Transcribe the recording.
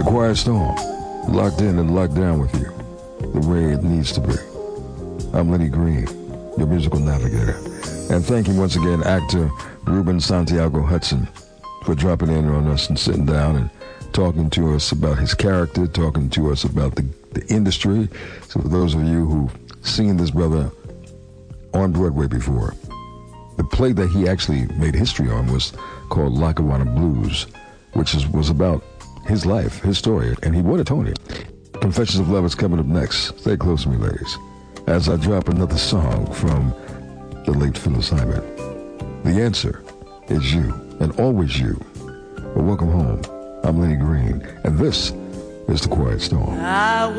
Quiet Storm, locked in and locked down with you, the way it needs to be. I'm Lenny Green, your musical navigator. And thank you once again, actor Ruben Santiago Hudson, for dropping in on us and sitting down and talking to us about his character, talking to us about the industry. So for those of you who've seen this brother on Broadway before, the play that he actually made history on was called Lackawanna Blues, which was about his life, his story, and he won a Tony. Confessions of Love is coming up next. Stay close to me, ladies, as I drop another song from the late Phyllis Hyman. The answer is you, and always you. Well, welcome home. I'm Lenny Green, and this is The Quiet Storm.